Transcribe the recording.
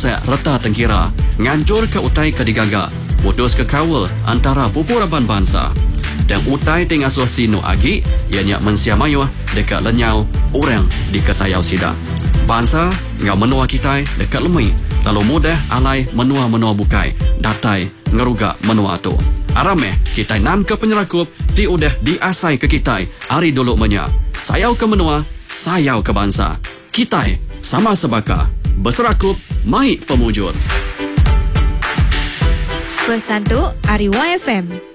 sek reta tengkira, ngancur ke utai ke digaga, putus ke kawal antara pupuraban bangsa. Dan utai tengah sino agi, ianya mensiamayuh dekat lenyau orang di kesayau sida. Bangsa ngau menua kita dekat lemai, lalu mudah alai menua-menua bukai, datai ngeruga menua tu. Arameh kita nam ke penyerakup, ti udah diasai ke kita hari dulu menya. Sayau ke menua, sayau ke bangsa. Kita sama sebaka, berserakup, mai pemujur. Pesan tu Ariwa FM.